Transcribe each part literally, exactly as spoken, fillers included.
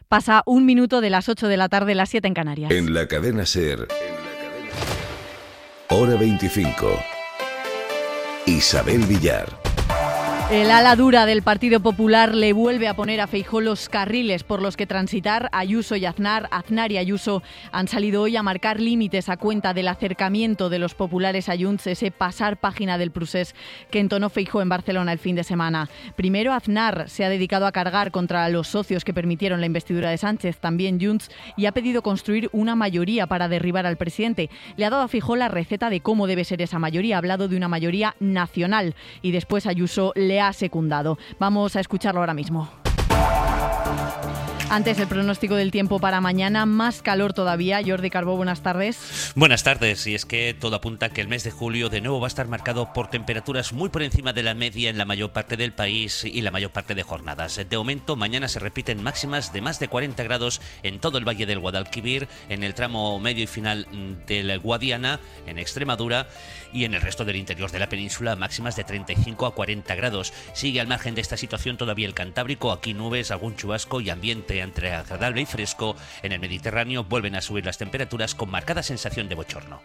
Pasa un minuto de las ocho de la tarde, las siete en Canarias. En la cadena SER, hora veinticinco. Isabel Villar. El ala dura del Partido Popular le vuelve a poner a Feijóo los carriles por los que transitar. Ayuso y Aznar, Aznar y Ayuso han salido hoy a marcar límites a cuenta del acercamiento de los populares a Junts, ese pasar página del procés que entonó Feijóo en Barcelona el fin de semana. Primero, Aznar se ha dedicado a cargar contra los socios que permitieron la investidura de Sánchez, también Junts, y ha pedido construir una mayoría para derribar al presidente. Le ha dado a Feijóo la receta de cómo debe ser esa mayoría. Ha hablado de una mayoría nacional y después Ayuso le ha secundado. Vamos a escucharlo ahora mismo. Antes, el pronóstico del tiempo para mañana, más calor todavía. Jordi Carbó, buenas tardes. Buenas tardes, y es que todo apunta que el mes de julio de nuevo va a estar marcado por temperaturas muy por encima de la media en la mayor parte del país y la mayor parte de jornadas. De momento, mañana se repiten máximas de más de cuarenta grados en todo el valle del Guadalquivir, en el tramo medio y final del Guadiana, en Extremadura, y en el resto del interior de la península máximas de treinta y cinco a cuarenta grados. Sigue al margen de esta situación todavía el Cantábrico, aquí nubes, algún chubasco y ambiente entre agradable y fresco. En el Mediterráneo vuelven a subir las temperaturas con marcada sensación de bochorno.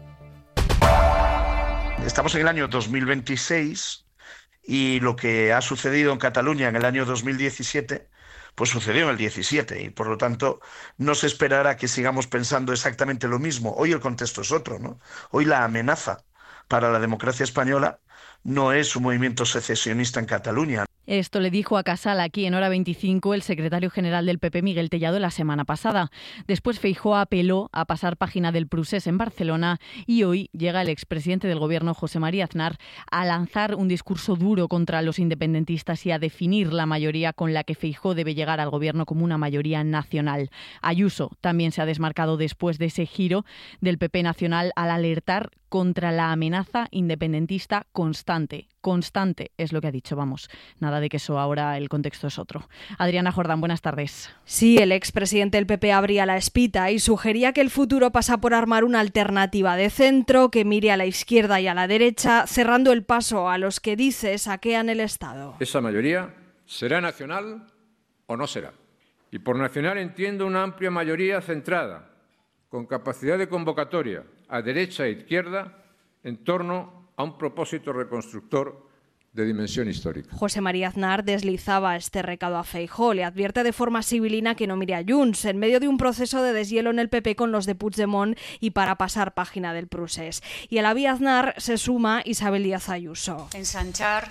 Estamos en el año dos mil veintiséis y lo que ha sucedido en Cataluña en el año dos mil diecisiete pues sucedió en el diecisiete y por lo tanto no se esperará que sigamos pensando exactamente lo mismo. Hoy el contexto es otro, ¿no? Hoy la amenaza para la democracia española no es un movimiento secesionista en Cataluña. Esto le dijo a Casal aquí en Hora veinticinco el secretario general del P P, Miguel Tellado, la semana pasada. Después Feijóo apeló a pasar página del procés en Barcelona y hoy llega el expresidente del Gobierno, José María Aznar, a lanzar un discurso duro contra los independentistas y a definir la mayoría con la que Feijóo debe llegar al Gobierno como una mayoría nacional. Ayuso también se ha desmarcado después de ese giro del P P nacional al alertar contra la amenaza independentista constante. Constante es lo que ha dicho, vamos. Nada de que eso ahora el contexto es otro. Adriana Jordán, buenas tardes. Sí, el expresidente del P P abría la espita y sugería que el futuro pasa por armar una alternativa de centro que mire a la izquierda y a la derecha, cerrando el paso a los que dice saquean el Estado. Esa mayoría será nacional o no será. Y por nacional entiendo una amplia mayoría centrada, con capacidad de convocatoria a derecha e izquierda en torno a un propósito reconstructor de dimensión histórica. José María Aznar deslizaba este recado a Feijóo. Le advierte de forma sibilina que no mire a Junts, en medio de un proceso de deshielo en el P P con los de Puigdemont y para pasar página del procés. Y a la vía Aznar se suma Isabel Díaz Ayuso. Ensanchar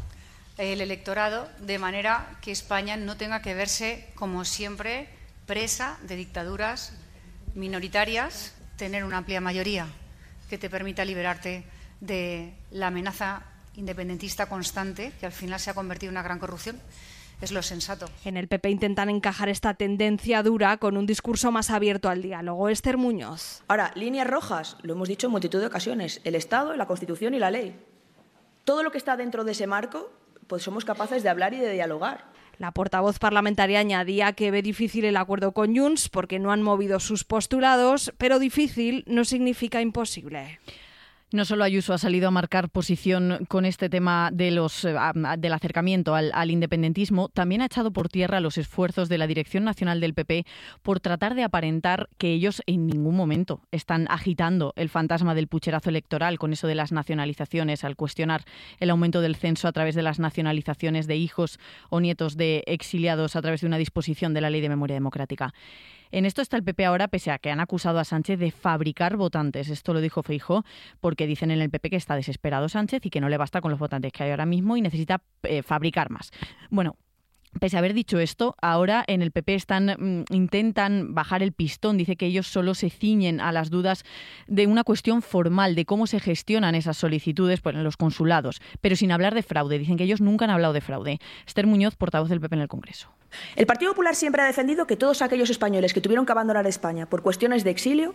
el electorado de manera que España no tenga que verse, como siempre, presa de dictaduras minoritarias, tener una amplia mayoría que te permita liberarte de la amenaza independentista constante, que al final se ha convertido en una gran corrupción. Es lo sensato. En el P P intentan encajar esta tendencia dura con un discurso más abierto al diálogo. Esther Muñoz. Ahora, líneas rojas, lo hemos dicho en multitud de ocasiones, el Estado, la Constitución y la ley. Todo lo que está dentro de ese marco, pues somos capaces de hablar y de dialogar. La portavoz parlamentaria añadía que ve difícil el acuerdo con Junts porque no han movido sus postulados, pero difícil no significa imposible. No solo Ayuso ha salido a marcar posición con este tema de los, del acercamiento al, al independentismo, también ha echado por tierra los esfuerzos de la Dirección Nacional del P P por tratar de aparentar que ellos en ningún momento están agitando el fantasma del pucherazo electoral con eso de las nacionalizaciones, al cuestionar el aumento del censo a través de las nacionalizaciones de hijos o nietos de exiliados a través de una disposición de la Ley de Memoria Democrática. En esto está el P P ahora, pese a que han acusado a Sánchez de fabricar votantes. Esto lo dijo Feijóo, porque dicen en el P P que está desesperado Sánchez y que no le basta con los votantes que hay ahora mismo y necesita eh, fabricar más. Bueno, pese a haber dicho esto, ahora en el P P están mm, intentan bajar el pistón. Dice que ellos solo se ciñen a las dudas de una cuestión formal, de cómo se gestionan esas solicitudes pues, en los consulados, pero sin hablar de fraude. Dicen que ellos nunca han hablado de fraude. Esther Muñoz, portavoz del P P en el Congreso. El Partido Popular siempre ha defendido que todos aquellos españoles que tuvieron que abandonar España por cuestiones de exilio,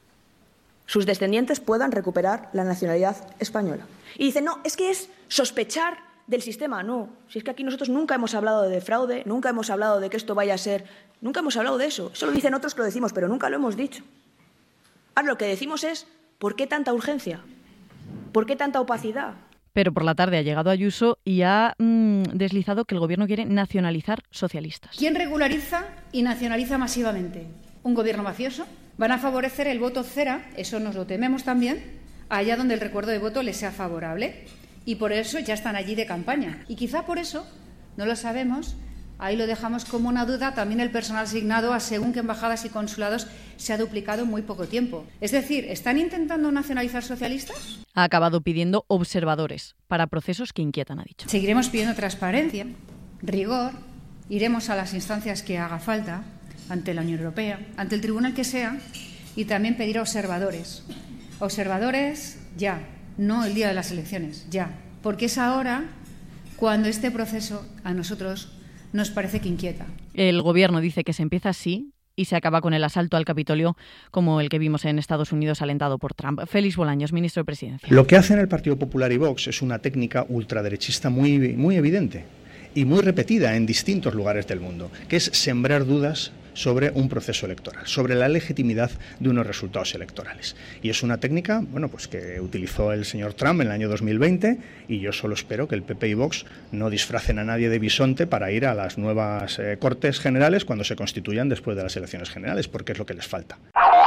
sus descendientes puedan recuperar la nacionalidad española. Y dicen, no, es que es sospechar del sistema. No, si es que aquí nosotros nunca hemos hablado de fraude, nunca hemos hablado de que esto vaya a ser, nunca hemos hablado de eso. Eso lo dicen otros que lo decimos, pero nunca lo hemos dicho. Ahora lo que decimos es, ¿por qué tanta urgencia? ¿Por qué tanta opacidad? Pero por la tarde ha llegado Ayuso y ha mmm, deslizado que el Gobierno quiere nacionalizar socialistas. ¿Quién regulariza y nacionaliza masivamente? ¿Un gobierno mafioso? Van a favorecer el voto cera, eso nos lo tememos también, allá donde el recuerdo de voto les sea favorable. Y por eso ya están allí de campaña. Y quizá por eso, no lo sabemos, ahí lo dejamos como una duda, también el personal asignado a según qué embajadas y consulados se ha duplicado en muy poco tiempo. Es decir, ¿están intentando nacionalizar socialistas? Ha acabado pidiendo observadores para procesos que inquietan, ha dicho. Seguiremos pidiendo transparencia, rigor, iremos a las instancias que haga falta, ante la Unión Europea, ante el tribunal que sea, y también pedir observadores. Observadores ya, no el día de las elecciones, ya. Porque es ahora cuando este proceso a nosotros nos parece que inquieta. El Gobierno dice que se empieza así y se acaba con el asalto al Capitolio como el que vimos en Estados Unidos alentado por Trump. Félix Bolaños, ministro de Presidencia. Lo que hacen el Partido Popular y Vox es una técnica ultraderechista muy, muy evidente y muy repetida en distintos lugares del mundo, que es sembrar dudas sobre un proceso electoral, sobre la legitimidad de unos resultados electorales. Y es una técnica, bueno, pues que utilizó el señor Trump en el año dos mil veinte, y yo solo espero que el P P y Vox no disfracen a nadie de bisonte para ir a las nuevas eh, Cortes Generales cuando se constituyan después de las elecciones generales, porque es lo que les falta.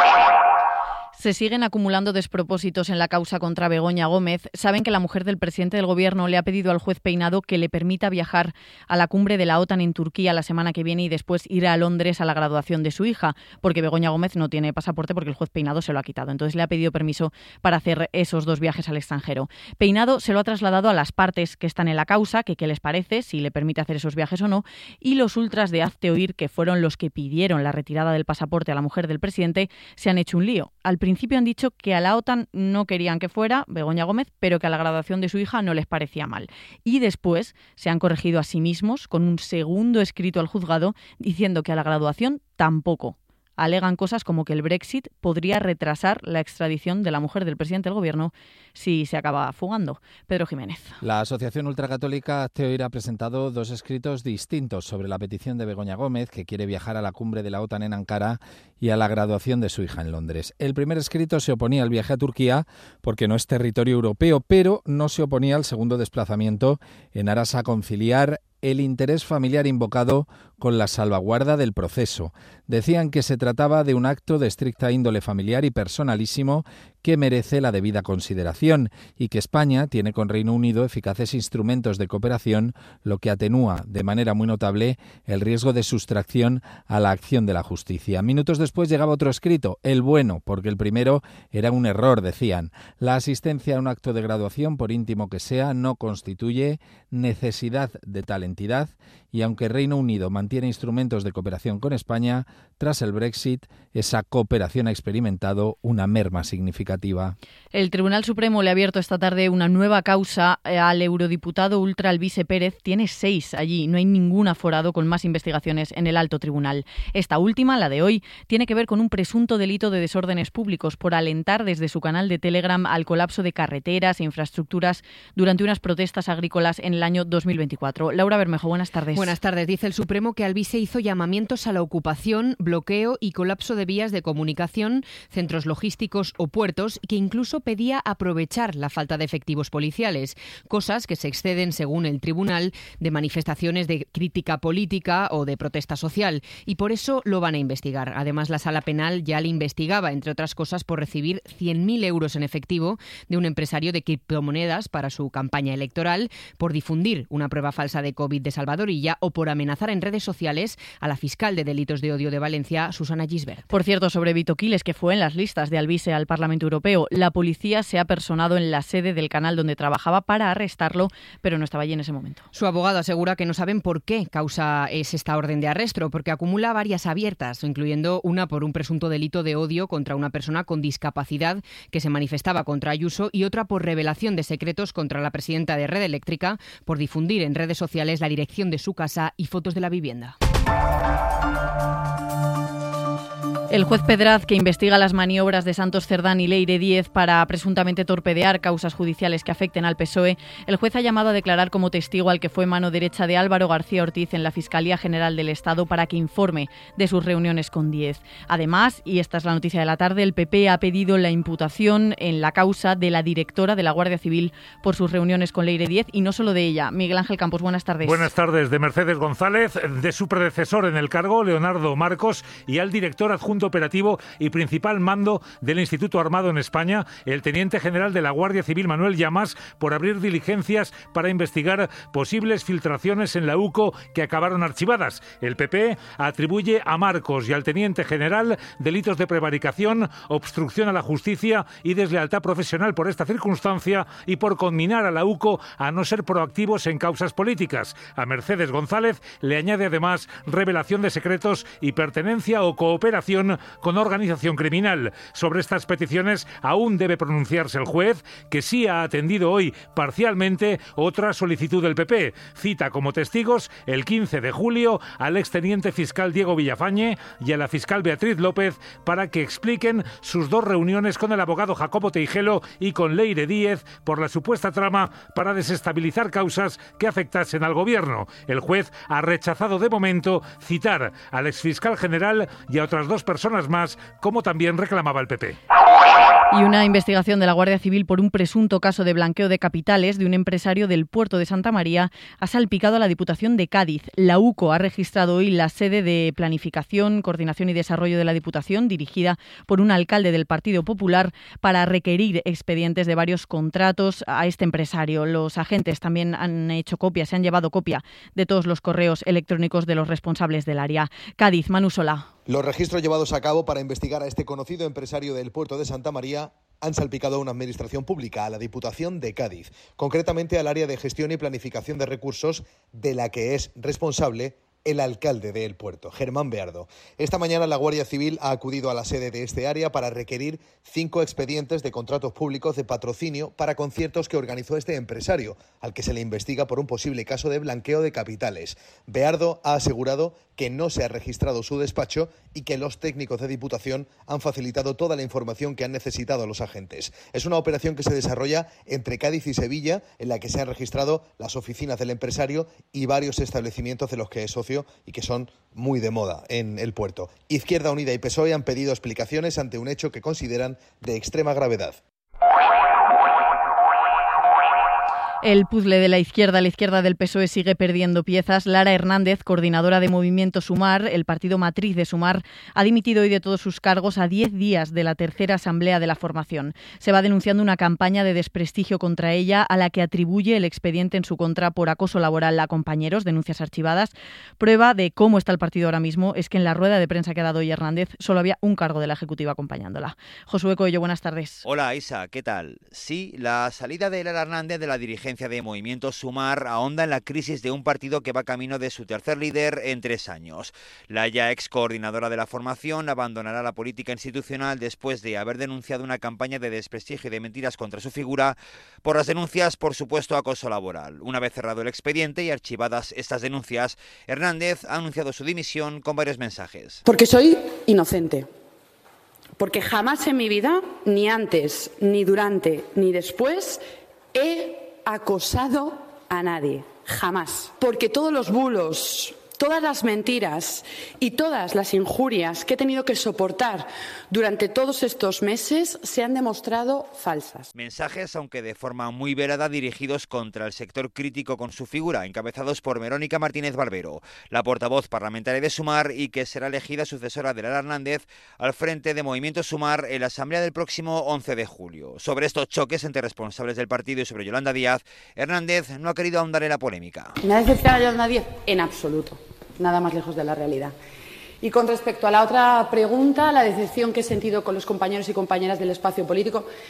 Se siguen acumulando despropósitos en la causa contra Begoña Gómez. Saben que la mujer del presidente del Gobierno le ha pedido al juez Peinado que le permita viajar a la cumbre de la OTAN en Turquía la semana que viene y después ir a Londres a la graduación de su hija, porque Begoña Gómez no tiene pasaporte porque el juez Peinado se lo ha quitado. Entonces le ha pedido permiso para hacer esos dos viajes al extranjero. Peinado se lo ha trasladado a las partes que están en la causa, que qué les parece, si le permite hacer esos viajes o no, y los ultras de Hazte Oír, que fueron los que pidieron la retirada del pasaporte a la mujer del presidente, se han hecho un lío. Al principio han dicho que a la OTAN no querían que fuera Begoña Gómez, pero que a la graduación de su hija no les parecía mal. Y después se han corregido a sí mismos con un segundo escrito al juzgado diciendo que a la graduación tampoco. Alegan cosas como que el Brexit podría retrasar la extradición de la mujer del presidente del Gobierno si se acaba fugando. Pedro Jiménez. La Asociación Ultracatólica Hazte Oír ha presentado dos escritos distintos sobre la petición de Begoña Gómez, que quiere viajar a la cumbre de la OTAN en Ankara, y a la graduación de su hija en Londres. El primer escrito se oponía al viaje a Turquía porque no es territorio europeo, pero no se oponía al segundo desplazamiento en aras a conciliar el interés familiar invocado con la salvaguarda del proceso. Decían que se trataba de un acto de estricta índole familiar y personalísimo que merece la debida consideración y que España tiene con Reino Unido eficaces instrumentos de cooperación, lo que atenúa de manera muy notable el riesgo de sustracción a la acción de la justicia. Minutos después llegaba otro escrito, el bueno, porque el primero era un error, decían. La asistencia a un acto de graduación, por íntimo que sea, no constituye necesidad de tal entidad y aunque Reino Unido mantiene instrumentos de cooperación con España, tras el Brexit, esa cooperación ha experimentado una merma significativa. El Tribunal Supremo le ha abierto esta tarde una nueva causa al eurodiputado ultra Alvise Pérez. Tiene seis allí, no hay ningún aforado con más investigaciones en el alto tribunal. Esta última, la de hoy, tiene que ver con un presunto delito de desórdenes públicos por alentar desde su canal de Telegram al colapso de carreteras e infraestructuras durante unas protestas agrícolas en el año dos mil veinticuatro. Laura Bermejo, buenas tardes. Buenas tardes. Dice el Supremo que Alvise hizo llamamientos a la ocupación, bloqueo y colapso de vías de comunicación, centros logísticos o puertos, que incluso pedía aprovechar la falta de efectivos policiales, cosas que se exceden, según el tribunal, de manifestaciones de crítica política o de protesta social, y por eso lo van a investigar. Además, la Sala Penal ya le investigaba, entre otras cosas, por recibir cien mil euros en efectivo de un empresario de criptomonedas para su campaña electoral, por difundir una prueba falsa de COVID de Salvadorilla o por amenazar en redes sociales a la fiscal de delitos de odio de Valencia, Susana Gisbert. Por cierto, sobre Vito Quiles, que fue en las listas de Alvise al Parlamento Europeo, la policía se ha personado en la sede del canal donde trabajaba para arrestarlo, pero no estaba allí en ese momento. Su abogado asegura que no saben por qué causa es esta orden de arresto, porque acumula varias abiertas, incluyendo una por un presunto delito de odio contra una persona con discapacidad que se manifestaba contra Ayuso y otra por revelación de secretos contra la presidenta de Red Eléctrica por difundir en redes sociales la dirección de su casa y fotos de la vivienda. El juez Pedraz, que investiga las maniobras de Santos Cerdán y Leire Díez para presuntamente torpedear causas judiciales que afecten al P S O E, el juez ha llamado a declarar como testigo al que fue mano derecha de Álvaro García Ortiz en la Fiscalía General del Estado para que informe de sus reuniones con Díez. Además, y esta es la noticia de la tarde, el P P ha pedido la imputación en la causa de la directora de la Guardia Civil por sus reuniones con Leire Díez y no solo de ella. Miguel Ángel Campos, buenas tardes. Buenas tardes. De Mercedes González, de su predecesor en el cargo, Leonardo Marcos, y al director adjunto operativo y principal mando del Instituto Armado en España, el teniente general de la Guardia Civil Manuel Llamas, por abrir diligencias para investigar posibles filtraciones en la U C O que acabaron archivadas. El P P atribuye a Marcos y al teniente general delitos de prevaricación, obstrucción a la justicia y deslealtad profesional por esta circunstancia y por conminar a la U C O a no ser proactivos en causas políticas. A Mercedes González le añade además revelación de secretos y pertenencia o cooperación con organización criminal. Sobre estas peticiones aún debe pronunciarse el juez, que sí ha atendido hoy parcialmente otra solicitud del P P. Cita como testigos el quince de julio al exteniente fiscal Diego Villafañe y a la fiscal Beatriz López para que expliquen sus dos reuniones con el abogado Jacobo Teijelo y con Leire Díez por la supuesta trama para desestabilizar causas que afectasen al gobierno. El juez ha rechazado de momento citar al exfiscal general y a otras dos personas más, como también reclamaba el P P. Y una investigación de la Guardia Civil por un presunto caso de blanqueo de capitales de un empresario del puerto de Santa María ha salpicado a la Diputación de Cádiz. La U C O ha registrado hoy la sede de Planificación, Coordinación y Desarrollo de la Diputación, dirigida por un alcalde del Partido Popular, para requerir expedientes de varios contratos a este empresario. Los agentes también han hecho copia, se han llevado copia de todos los correos electrónicos de los responsables del área. Cádiz, Manu Solá. Los registros llevados a cabo para investigar a este conocido empresario del puerto de Santa María han salpicado a una administración pública, a la Diputación de Cádiz, concretamente al área de gestión y planificación de recursos, de la que es responsable el alcalde de El Puerto, Germán Beardo. Esta mañana la Guardia Civil ha acudido a la sede de este área para requerir cinco expedientes de contratos públicos de patrocinio para conciertos que organizó este empresario, al que se le investiga por un posible caso de blanqueo de capitales. Beardo ha asegurado que no se ha registrado su despacho y que los técnicos de Diputación han facilitado toda la información que han necesitado los agentes. Es una operación que se desarrolla entre Cádiz y Sevilla, en la que se han registrado las oficinas del empresario y varios establecimientos de los que es socio y que son muy de moda en El Puerto. Izquierda Unida y P S O E han pedido explicaciones ante un hecho que consideran de extrema gravedad. El puzzle de la izquierda, la izquierda del P S O E sigue perdiendo piezas. Lara Hernández, coordinadora de Movimiento Sumar, el partido matriz de Sumar, ha dimitido hoy de todos sus cargos a diez días de la tercera asamblea de la formación. Se va denunciando una campaña de desprestigio contra ella, a la que atribuye el expediente en su contra por acoso laboral a compañeros, denuncias archivadas. Prueba de cómo está el partido ahora mismo es que en la rueda de prensa que ha dado hoy Hernández solo había un cargo de la Ejecutiva acompañándola. Josué Coello, buenas tardes. Hola Isa, ¿qué tal? Sí, la salida de Lara Hernández de la dirigencia de Movimiento Sumar ahonda en la crisis de un partido que va camino de su tercer líder en tres años. La ya ex coordinadora de la formación abandonará la política institucional después de haber denunciado una campaña de desprestigio y de mentiras contra su figura por las denuncias por supuesto acoso laboral. Una vez cerrado el expediente y archivadas estas denuncias, Hernández ha anunciado su dimisión con varios mensajes. Porque soy inocente. Porque jamás en mi vida, ni antes, ni durante, ni después, he acosado a nadie, jamás. Porque todos los bulos, todas las mentiras y todas las injurias que he tenido que soportar durante todos estos meses se han demostrado falsas. Mensajes, aunque de forma muy velada, dirigidos contra el sector crítico con su figura, encabezados por Verónica Martínez Barbero, la portavoz parlamentaria de Sumar y que será elegida sucesora de Lara Hernández al frente de Movimiento Sumar en la asamblea del próximo once de julio. Sobre estos choques entre responsables del partido y sobre Yolanda Díaz, Hernández no ha querido ahondar en la polémica. ¿Me ha decepcionado Yolanda Díaz? En absoluto. Nada más lejos de la realidad. Y con respecto a la otra pregunta, la decepción que he sentido con los compañeros y compañeras del espacio político,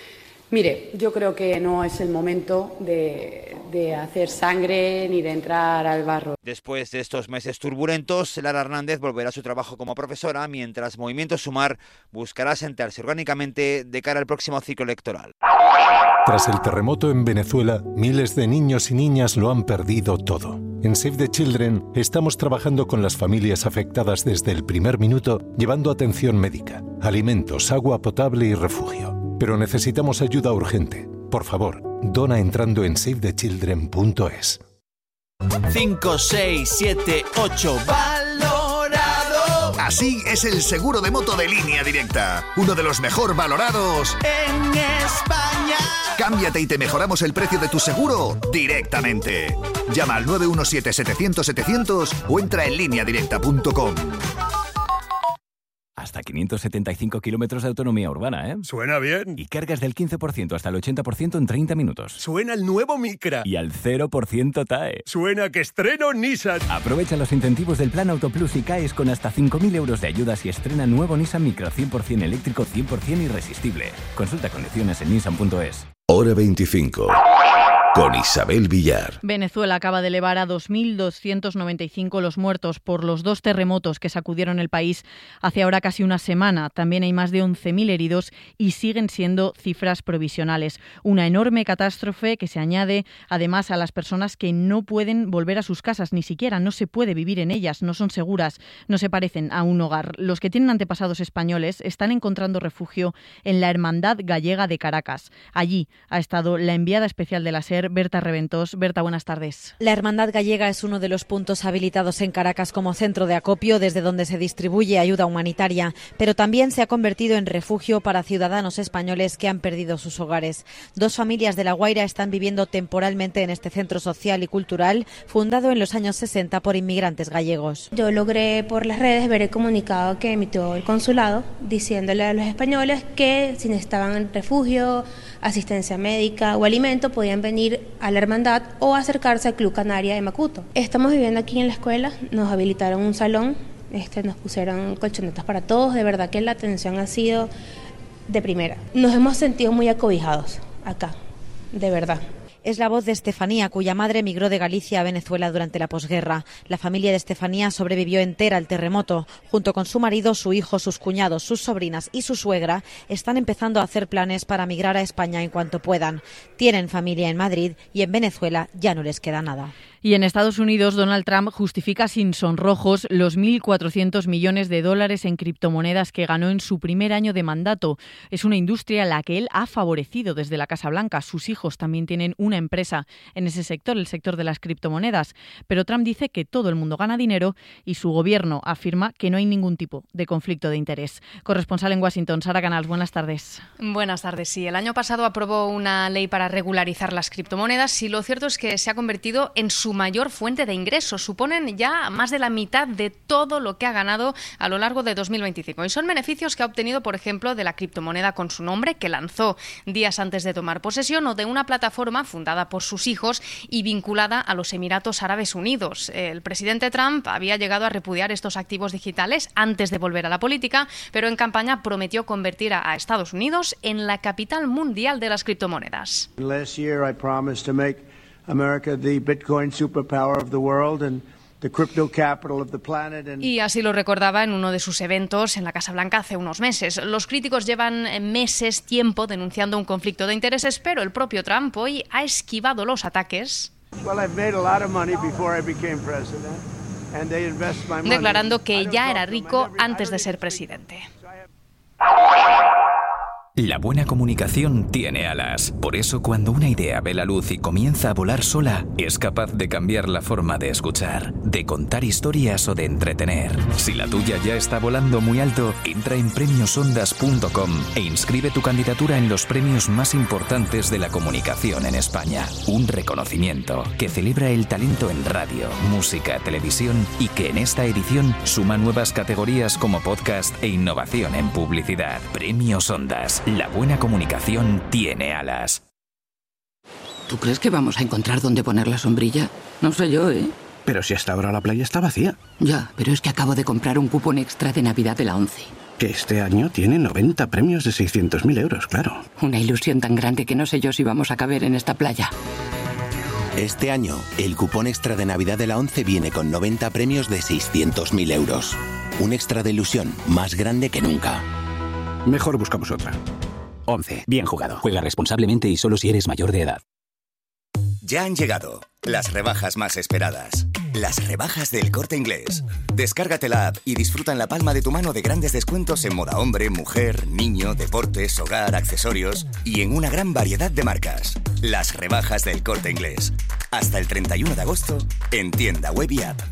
Mire, yo creo que no es el momento de, de hacer sangre ni de entrar al barro. Después de estos meses turbulentos, Lara Hernández volverá a su trabajo como profesora, mientras Movimiento Sumar buscará sentarse orgánicamente de cara al próximo ciclo electoral. Tras el terremoto en Venezuela, miles de niños y niñas lo han perdido todo. En Save the Children estamos trabajando con las familias afectadas desde el primer minuto, llevando atención médica, alimentos, agua potable y refugio. Pero necesitamos ayuda urgente. Por favor, dona entrando en save the children punto es. cinco, seis, siete, ocho, valorado. Así es el seguro de moto de Línea Directa. Uno de los mejor valorados en España. Cámbiate y te mejoramos el precio de tu seguro directamente. Llama al nueve uno siete, setecientos, setecientos o entra en línea directa punto com. Hasta quinientos setenta y cinco kilómetros de autonomía urbana, ¿eh? Suena bien. Y cargas del quince por ciento hasta el ochenta por ciento en treinta minutos. Suena el nuevo Micra. Y al cero por ciento T A E. Suena que estreno Nissan. Aprovecha los incentivos del Plan Autoplus y caes con hasta cinco mil euros de ayudas y estrena nuevo Nissan Micra cien por ciento eléctrico, cien por ciento irresistible. Consulta condiciones en nissan punto es. Hora veinticinco. Con Isabel Villar. Venezuela acaba de elevar a dos mil doscientos noventa y cinco los muertos por los dos terremotos que sacudieron el país hace ahora casi una semana. También hay más de once mil heridos y siguen siendo cifras provisionales. Una enorme catástrofe que se añade además a las personas que no pueden volver a sus casas, ni siquiera no se puede vivir en ellas, no son seguras, no se parecen a un hogar. Los que tienen antepasados españoles están encontrando refugio en la Hermandad Gallega de Caracas. Allí ha estado la enviada especial de la SER, Berta Reventós. Berta, buenas tardes. La Hermandad Gallega es uno de los puntos habilitados en Caracas como centro de acopio desde donde se distribuye ayuda humanitaria, pero también se ha convertido en refugio para ciudadanos españoles que han perdido sus hogares. Dos familias de La Guaira están viviendo temporalmente en este centro social y cultural, fundado en los años sesenta por inmigrantes gallegos. Yo logré por las redes ver el comunicado que emitió el consulado diciéndole a los españoles que si necesitaban refugio, asistencia médica o alimento podían venir a la hermandad o acercarse al Club Canaria de Macuto. Estamos viviendo aquí en la escuela, nos habilitaron un salón, este, nos pusieron colchonetas para todos, de verdad que la atención ha sido de primera. Nos hemos sentido muy acobijados acá, de verdad. Es la voz de Estefanía, cuya madre emigró de Galicia a Venezuela durante la posguerra. La familia de Estefanía sobrevivió entera al terremoto. Junto con su marido, su hijo, sus cuñados, sus sobrinas y su suegra, están empezando a hacer planes para migrar a España en cuanto puedan. Tienen familia en Madrid y en Venezuela ya no les queda nada. Y en Estados Unidos, Donald Trump justifica sin sonrojos los mil cuatrocientos millones de dólares en criptomonedas que ganó en su primer año de mandato. Es una industria a la que él ha favorecido desde la Casa Blanca. Sus hijos también tienen una empresa en ese sector, el sector de las criptomonedas. Pero Trump dice que todo el mundo gana dinero y su gobierno afirma que no hay ningún tipo de conflicto de interés. Corresponsal en Washington, Sara Canals, buenas tardes. Buenas tardes. Sí, el año pasado aprobó una ley para regularizar las criptomonedas y lo cierto es que se ha convertido en su mayor fuente de ingresos. Suponen ya más de la mitad de todo lo que ha ganado a lo largo de dos mil veinticinco. Y son beneficios que ha obtenido, por ejemplo, de la criptomoneda con su nombre, que lanzó días antes de tomar posesión, o de una plataforma fundada por sus hijos y vinculada a los Emiratos Árabes Unidos. El presidente Trump había llegado a repudiar estos activos digitales antes de volver a la política, pero en campaña prometió convertir a Estados Unidos en la capital mundial de las criptomonedas. Last year I promised to make America the Bitcoin superpower of the world and the crypto capital of the planet. And... Y así lo recordaba en uno de sus eventos en la Casa Blanca hace unos meses. Los críticos llevan meses, tiempo, denunciando un conflicto de intereses, pero el propio Trump hoy ha esquivado los ataques. Well, I've made a lot of money before I became president, and they invest my money. Declarando que ya era rico antes de ser presidente. La buena comunicación tiene alas. Por eso, cuando una idea ve la luz y comienza a volar sola, es capaz de cambiar la forma de escuchar, de contar historias o de entretener. Si la tuya ya está volando muy alto, entra en premios ondas punto com e inscribe tu candidatura en los premios más importantes de la comunicación en España. Un reconocimiento que celebra el talento en radio, música, televisión y que en esta edición suma nuevas categorías como podcast e innovación en publicidad. Premios Ondas. La buena comunicación tiene alas. ¿Tú crees que vamos a encontrar dónde poner la sombrilla? No sé yo, ¿eh? Pero si hasta ahora la playa está vacía. Ya, pero es que acabo de comprar un cupón extra de Navidad de la ONCE. Que este año tiene noventa premios de seiscientos mil euros, claro. Una ilusión tan grande que no sé yo si vamos a caber en esta playa. Este año, el cupón extra de Navidad de la ONCE viene con noventa premios de seiscientos mil euros. Un extra de ilusión más grande que nunca. Mejor buscamos otra. ONCE. Bien jugado. Juega responsablemente y solo si eres mayor de edad. Ya han llegado las rebajas más esperadas. Las rebajas del Corte Inglés. Descárgate la app y disfruta en la palma de tu mano de grandes descuentos en moda hombre, mujer, niño, deportes, hogar, accesorios y en una gran variedad de marcas. Las rebajas del Corte Inglés. Hasta el treinta y uno de agosto en tienda web y app.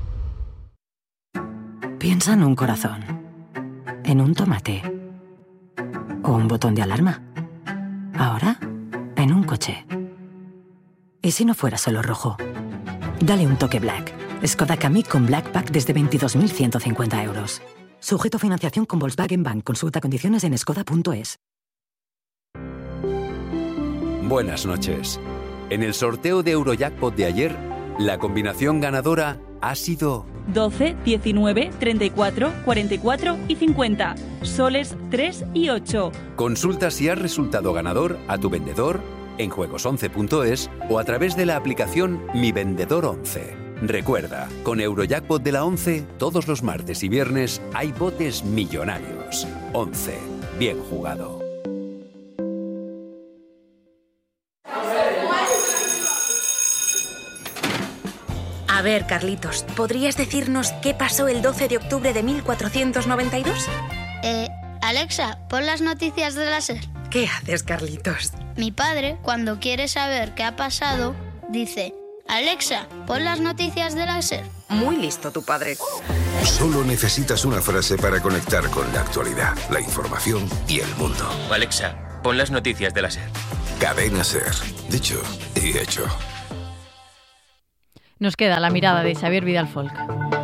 Piensa en un corazón, en un tomate o un botón de alarma. Ahora, en un coche. ¿Y si no fuera solo rojo? Dale un toque Black. Skoda Kamiq con Black Pack desde veintidós mil ciento cincuenta euros. Sujeto a financiación con Volkswagen Bank. Consulta condiciones en skoda punto es. Buenas noches. En el sorteo de Eurojackpot de ayer, la combinación ganadora ha sido doce, diecinueve, treinta y cuatro, cuarenta y cuatro y cincuenta. Soles tres y ocho. Consulta si has resultado ganador a tu vendedor en juegos once punto es o a través de la aplicación Mi Vendedor once. Recuerda, con Eurojackpot de la ONCE, todos los martes y viernes hay botes millonarios. once. Bien jugado. A ver, Carlitos, ¿podrías decirnos qué pasó el doce de octubre de mil cuatrocientos noventa y dos? Eh, Alexa, pon las noticias de la SER. ¿Qué haces, Carlitos? Mi padre, cuando quiere saber qué ha pasado, dice: Alexa, pon las noticias de la SER. Muy listo tu padre. Solo necesitas una frase para conectar con la actualidad, la información y el mundo. Alexa, pon las noticias de la SER. Cadena SER. Dicho y hecho. Nos queda la mirada de Xavier Vidal Folk.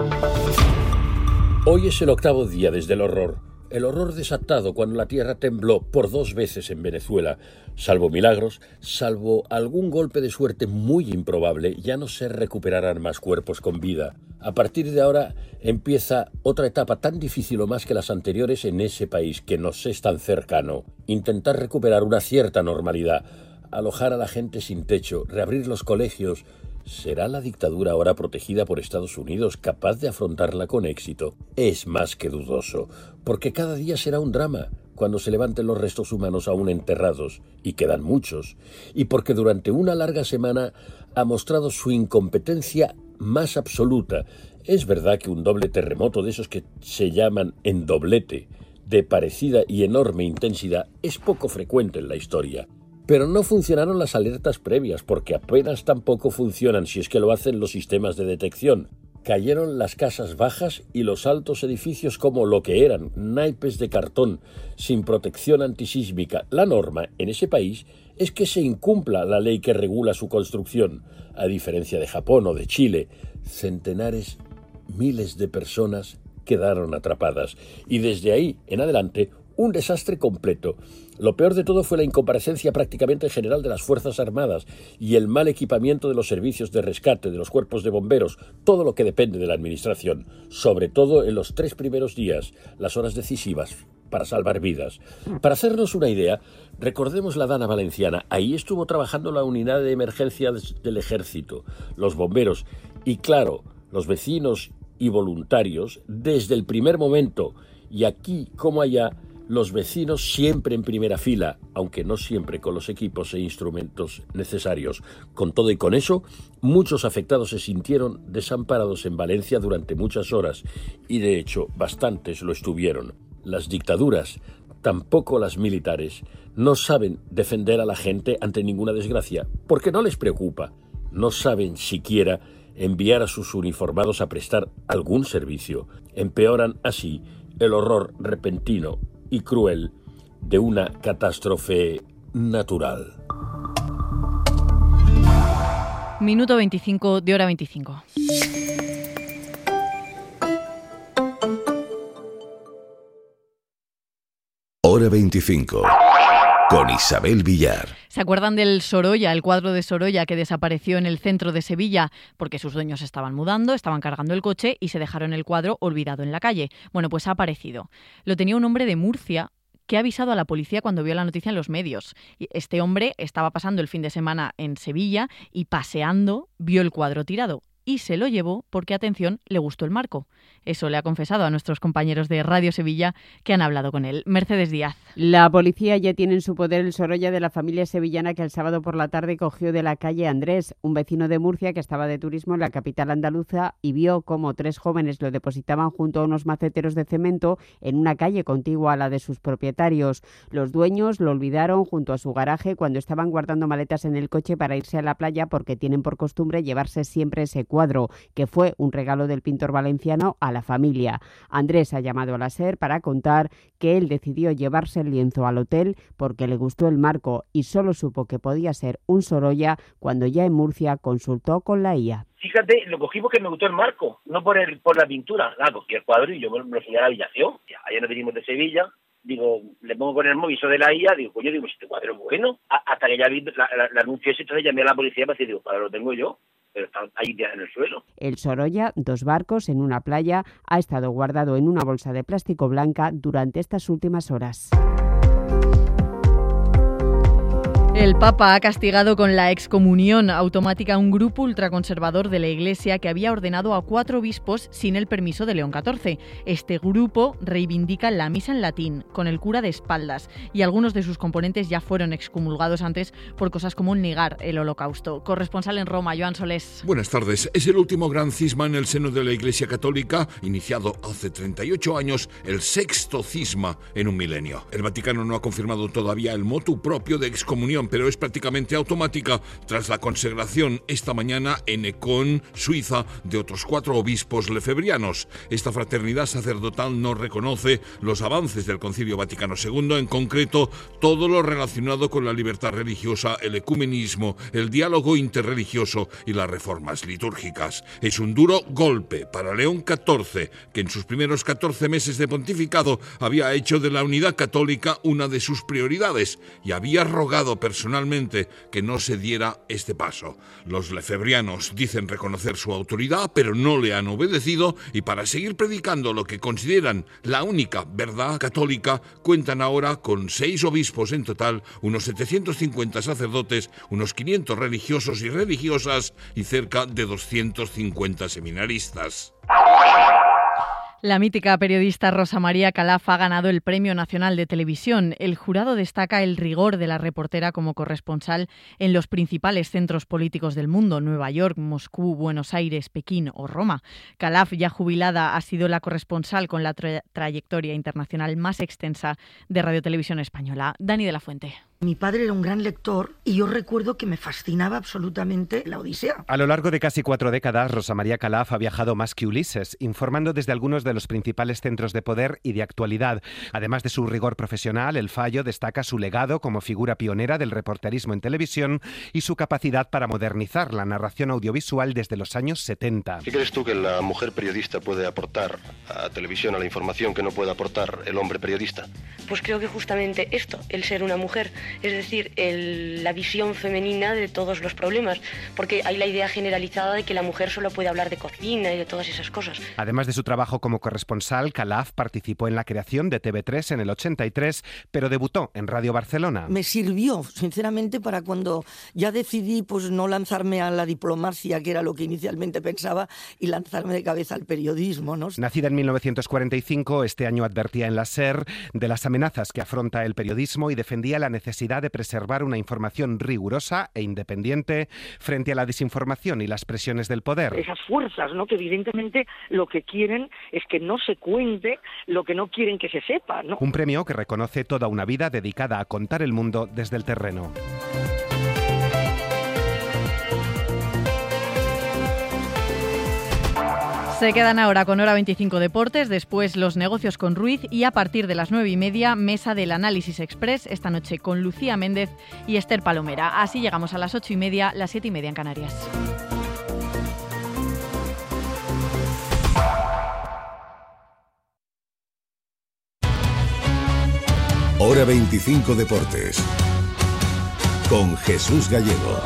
Hoy es el octavo día desde el horror. El horror desatado cuando la tierra tembló por dos veces en Venezuela. Salvo milagros, salvo algún golpe de suerte muy improbable, ya no se recuperarán más cuerpos con vida. A partir de ahora empieza otra etapa tan difícil o más que las anteriores en ese país que nos es tan cercano. Intentar recuperar una cierta normalidad, alojar a la gente sin techo, reabrir los colegios. ¿Será la dictadura ahora protegida por Estados Unidos capaz de afrontarla con éxito? Es más que dudoso, porque cada día será un drama cuando se levanten los restos humanos aún enterrados, y quedan muchos, y porque durante una larga semana ha mostrado su incompetencia más absoluta. Es verdad que un doble terremoto de esos que se llaman en doblete, de parecida y enorme intensidad, es poco frecuente en la historia. Pero no funcionaron las alertas previas, porque apenas tampoco funcionan si es que lo hacen los sistemas de detección. Cayeron las casas bajas y los altos edificios como lo que eran, naipes de cartón, sin protección antisísmica. La norma en ese país es que se incumpla la ley que regula su construcción. A diferencia de Japón o de Chile, centenares, miles de personas quedaron atrapadas. Y desde ahí en adelante, un desastre completo. Lo peor de todo fue la incomparecencia prácticamente general de las Fuerzas Armadas y el mal equipamiento de los servicios de rescate, de los cuerpos de bomberos, todo lo que depende de la administración, sobre todo en los tres primeros días, las horas decisivas para salvar vidas. Para hacernos una idea, recordemos la Dana Valenciana. Ahí estuvo trabajando la unidad de emergencia del ejército, los bomberos y, claro, los vecinos y voluntarios desde el primer momento, y aquí como allá, los vecinos siempre en primera fila, aunque no siempre con los equipos e instrumentos necesarios. Con todo y con eso, muchos afectados se sintieron desamparados en Valencia durante muchas horas, y de hecho bastantes lo estuvieron. Las dictaduras, tampoco las militares, no saben defender a la gente ante ninguna desgracia, porque no les preocupa. No saben siquiera enviar a sus uniformados a prestar algún servicio. Empeoran así el horror repentino y cruel de una catástrofe natural. Minuto veinticinco de hora veinticinco. Hora veinticinco. con Isabel Villar. ¿Se acuerdan del Sorolla, el cuadro de Sorolla que desapareció en el centro de Sevilla porque sus dueños estaban mudando, estaban cargando el coche y se dejaron el cuadro olvidado en la calle? Bueno, pues ha aparecido. Lo tenía un hombre de Murcia que ha avisado a la policía cuando vio la noticia en los medios. Este hombre estaba pasando el fin de semana en Sevilla y paseando vio el cuadro tirado y se lo llevó porque, atención, le gustó el marco. Eso le ha confesado a nuestros compañeros de Radio Sevilla que han hablado con él. Mercedes Díaz. La policía ya tiene en su poder el Sorolla de la familia sevillana que el sábado por la tarde cogió de la calle Andrés, un vecino de Murcia que estaba de turismo en la capital andaluza y vio cómo tres jóvenes lo depositaban junto a unos maceteros de cemento en una calle contigua a la de sus propietarios. Los dueños lo olvidaron junto a su garaje cuando estaban guardando maletas en el coche para irse a la playa porque tienen por costumbre llevarse siempre ese cuadro, que fue un regalo del pintor valenciano a la familia. Andrés ha llamado a la SER para contar que él decidió llevarse el lienzo al hotel porque le gustó el marco y solo supo que podía ser un Sorolla cuando ya en Murcia consultó con la I A. Fíjate, lo cogí porque me gustó el marco, no por el por la pintura. Nada, cogí el cuadro y yo me lo enseñé a la habitación. Ayer nos venimos de Sevilla, digo, le pongo con el móvil eso de la I A, digo, coño, digo, este cuadro es bueno. A, hasta que ya vi la, la, la anuncio ese, entonces llamé a la policía para decir, digo, cuadro lo tengo yo, pero están ahí ya en el suelo. El Sorolla, dos barcos en una playa, ha estado guardado en una bolsa de plástico blanca durante estas últimas horas. El Papa ha castigado con la excomunión automática a un grupo ultraconservador de la Iglesia que había ordenado a cuatro obispos sin el permiso de León catorce. Este grupo reivindica la misa en latín, con el cura de espaldas, y algunos de sus componentes ya fueron excomulgados antes por cosas como negar el Holocausto. Corresponsal en Roma, Joan Solés. Buenas tardes. Es el último gran cisma en el seno de la Iglesia Católica, iniciado hace treinta y ocho años, el sexto cisma en un milenio. El Vaticano no ha confirmado todavía el motu propio de excomunión, pero es prácticamente automática tras la consagración esta mañana en Ecón, Suiza, de otros cuatro obispos lefebrianos. Esta fraternidad sacerdotal no reconoce los avances del Concilio Vaticano segundo, en concreto todo lo relacionado con la libertad religiosa, el ecumenismo, el diálogo interreligioso y las reformas litúrgicas. Es un duro golpe para León catorce, que en sus primeros catorce meses de pontificado había hecho de la unidad católica una de sus prioridades y había rogado personalmente personalmente que no se diera este paso. Los lefebrianos dicen reconocer su autoridad, pero no le han obedecido y para seguir predicando lo que consideran la única verdad católica, cuentan ahora con seis obispos en total, unos setecientos cincuenta sacerdotes, unos quinientos religiosos y religiosas y cerca de doscientos cincuenta seminaristas. La mítica periodista Rosa María Calaf ha ganado el Premio Nacional de Televisión. El jurado destaca el rigor de la reportera como corresponsal en los principales centros políticos del mundo, Nueva York, Moscú, Buenos Aires, Pekín o Roma. Calaf, ya jubilada, ha sido la corresponsal con la tra- trayectoria internacional más extensa de Radio Televisión Española. Dani de la Fuente. Mi padre era un gran lector y yo recuerdo que me fascinaba absolutamente la Odisea. A lo largo de casi cuatro décadas, Rosa María Calaf ha viajado más que Ulises, informando desde algunos de los principales centros de poder y de actualidad. Además de su rigor profesional, El Fallo destaca su legado como figura pionera del reporterismo en televisión y su capacidad para modernizar la narración audiovisual desde los años setenta. ¿Qué crees tú que la mujer periodista puede aportar a televisión, a la información que no puede aportar el hombre periodista? Pues creo que justamente esto, el ser una mujer. Es decir, el, la visión femenina de todos los problemas, porque hay la idea generalizada de que la mujer solo puede hablar de cocina y de todas esas cosas. Además de su trabajo como corresponsal, Calaf participó en la creación de T V tres en el ochenta y tres, pero debutó en Radio Barcelona. Me sirvió, sinceramente, para cuando ya decidí pues no lanzarme a la diplomacia, que era lo que inicialmente pensaba, y lanzarme de cabeza al periodismo, ¿no? Nacida en mil novecientos cuarenta y cinco, este año advertía en la SER de las amenazas que afronta el periodismo y defendía la necesidad de preservar una información rigurosa e independiente frente a la desinformación y las presiones del poder. Esas fuerzas, ¿no?, que evidentemente lo que quieren es que no se cuente lo que no quieren que se sepa, ¿no? Un premio que reconoce toda una vida dedicada a contar el mundo desde el terreno. Se quedan ahora con Hora veinticinco Deportes, después los negocios con Ruiz y a partir de las nueve y media, Mesa del Análisis Express, esta noche con Lucía Méndez y Esther Palomera. Así llegamos a las ocho y media, las siete y media en Canarias. Hora veinticinco Deportes. Con Jesús Gallego.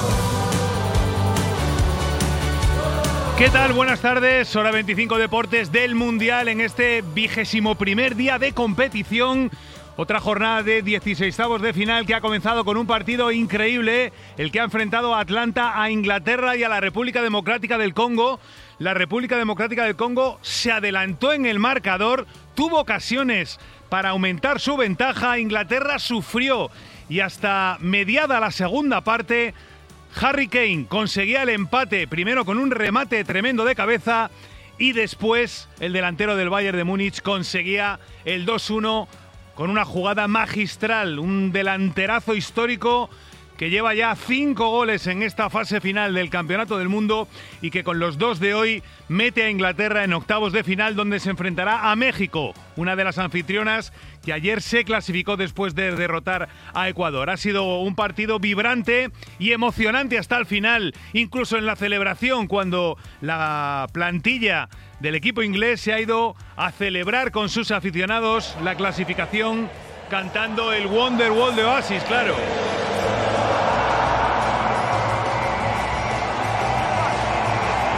¿Qué tal? Buenas tardes. Hora veinticinco Deportes del Mundial en este vigésimo primer día de competición. Otra jornada de dieciseisavos de final que ha comenzado con un partido increíble, el que ha enfrentado a Atlanta, a Inglaterra y a la República Democrática del Congo. La República Democrática del Congo se adelantó en el marcador, tuvo ocasiones para aumentar su ventaja. Inglaterra sufrió y hasta mediada la segunda parte, Harry Kane conseguía el empate, primero con un remate tremendo de cabeza y después el delantero del Bayern de Múnich conseguía el dos uno con una jugada magistral, un delanterazo histórico que lleva ya cinco goles en esta fase final del Campeonato del Mundo y que con los dos de hoy mete a Inglaterra en octavos de final, donde se enfrentará a México, una de las anfitrionas que ayer se clasificó después de derrotar a Ecuador. Ha sido un partido vibrante y emocionante hasta el final, incluso en la celebración, cuando la plantilla del equipo inglés se ha ido a celebrar con sus aficionados la clasificación cantando el Wonderwall de Oasis, claro.